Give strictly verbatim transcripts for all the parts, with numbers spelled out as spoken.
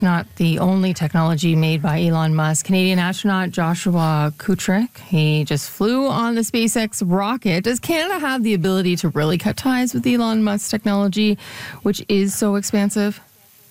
Not the only technology made by Elon Musk. Canadian astronaut Joshua Kutrick, he just flew on the SpaceX rocket. Does Canada have the ability to really cut ties with Elon Musk's technology, which is so expansive?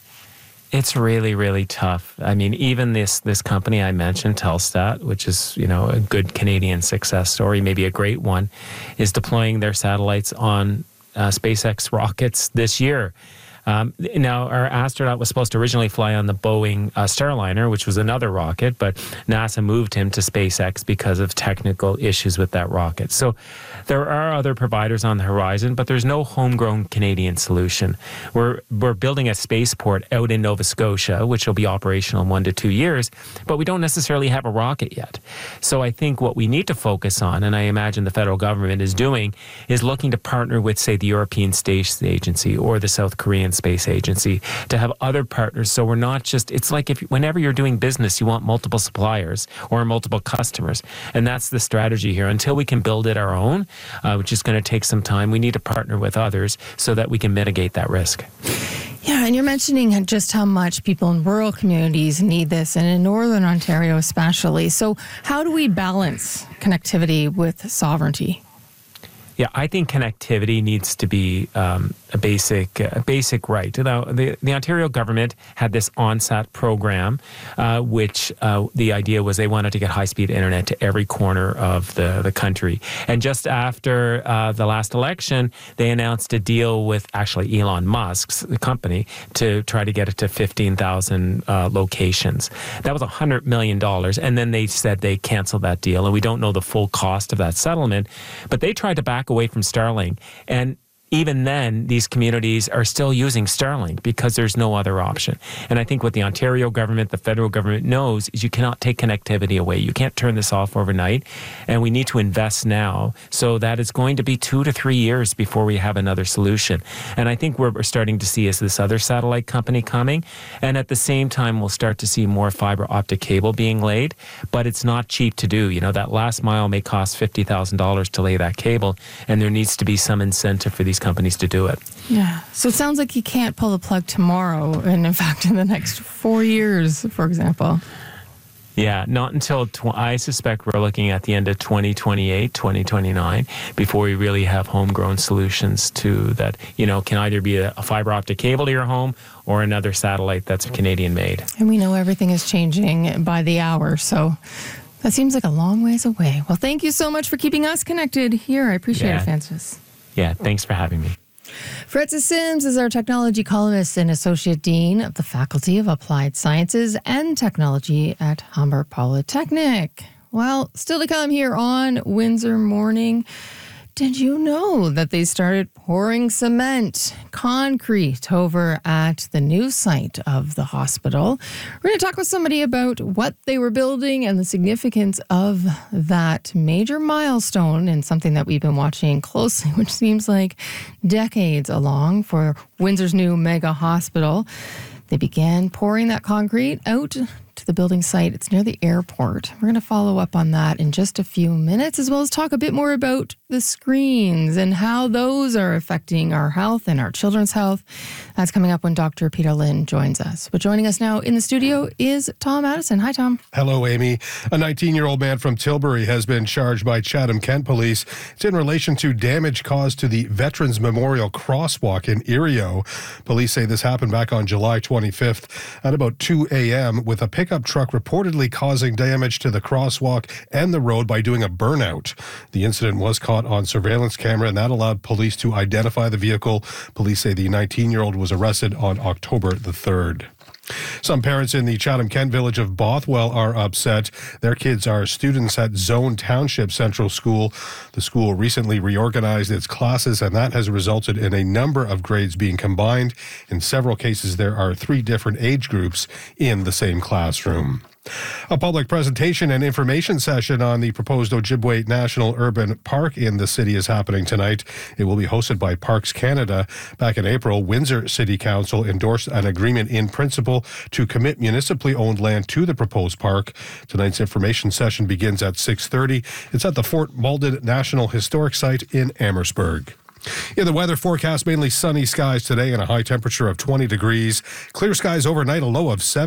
It's really, really tough. I mean, even this this company I mentioned, Telstat, which is, you know, a good Canadian success story, maybe a great one, is deploying their satellites on uh, SpaceX rockets this year. Um, now, our astronaut was supposed to originally fly on the Boeing uh, Starliner, which was another rocket, but NASA moved him to SpaceX because of technical issues with that rocket. So there are other providers on the horizon, but there's no homegrown Canadian solution. We're we're building a spaceport out in Nova Scotia, which will be operational in one to two years, but we don't necessarily have a rocket yet. So I think what we need to focus on, and I imagine the federal government is doing, is looking to partner with, say, the European Space Agency or the South Korean Space Agency to have other partners. So we're not just, it's like if whenever you're doing business, you want multiple suppliers or multiple customers. And that's the strategy here. Until we can build it our own, uh, which is going to take some time, we need to partner with others so that we can mitigate that risk. Yeah, and you're mentioning just how much people in rural communities need this, and in Northern Ontario especially. So how do we balance connectivity with sovereignty? Yeah, I think connectivity needs to be um, a basic a basic right. Now, the, the Ontario government had this OnSat program, uh, which uh, the idea was they wanted to get high-speed internet to every corner of the, the country. And just after uh, the last election, they announced a deal with actually Elon Musk's company to try to get it to fifteen thousand uh, locations. That was one hundred million dollars. And then they said they canceled that deal, and we don't know the full cost of that settlement. But they tried to back away from Starlink, and even then, these communities are still using Starlink because there's no other option. And I think what the Ontario government, the federal government knows is you cannot take connectivity away. You can't turn this off overnight. And we need to invest now so that it's going to be two to three years before we have another solution. And I think what we're starting to see is this other satellite company coming. And at the same time, we'll start to see more fiber optic cable being laid. But it's not cheap to do. You know, that last mile may cost fifty thousand dollars to lay that cable. And there needs to be some incentive for these companies to do it. Yeah. So it sounds like you can't pull the plug tomorrow, and in fact, in the next four years, for example. Yeah, not until, tw- I suspect we're looking at the end of twenty twenty-eight, twenty twenty-nine, before we really have homegrown solutions to that, you know, can either be a, a fiber optic cable to your home or another satellite that's Canadian made. And we know everything is changing by the hour, so that seems like a long ways away. Well, thank you so much for keeping us connected here. I appreciate Yeah. it, Francis. Yeah, thanks for having me. Francis Sims is our technology columnist and associate dean of the Faculty of Applied Sciences and Technology at Humber Polytechnic. Well, still to come here on Windsor Morning. Did you know that they started pouring cement, concrete over at the new site of the hospital? We're going to talk with somebody about what they were building and the significance of that major milestone, and something that we've been watching closely, which seems like decades along for Windsor's new mega hospital. They began pouring that concrete out to the building site. It's near the airport. We're going to follow up on that in just a few minutes, as well as talk a bit more about the screens and how those are affecting our health and our children's health. That's coming up when Doctor Peter Lynn joins us. But joining us now in the studio is Tom Addison. Hi, Tom. Hello, Amy. A nineteen-year-old man from Tilbury has been charged by Chatham-Kent Police. It's in relation to damage caused to the Veterans Memorial Crosswalk in Erio. Police say this happened back on July twenty-fifth at about two a.m. with a pickup truck reportedly causing damage to the crosswalk and the road by doing a burnout. The incident was caught on surveillance camera, and that allowed police to identify the vehicle. Police say the nineteen-year-old was arrested on October the third. Some parents in the Chatham-Kent village of Bothwell are upset. Their kids are students at Zone Township Central School. The school recently reorganized its classes, and that has resulted in a number of grades being combined. In several cases, there are three different age groups in the same classroom. A public presentation and information session on the proposed Ojibwe National Urban Park in the city is happening tonight. It will be hosted by Parks Canada. Back in April, Windsor City Council endorsed an agreement in principle to commit municipally owned land to the proposed park. Tonight's information session begins at six thirty. It's at the Fort Malden National Historic Site in Amherstburg. In the weather forecast, mainly sunny skies today and a high temperature of twenty degrees. Clear skies overnight, a low of seven.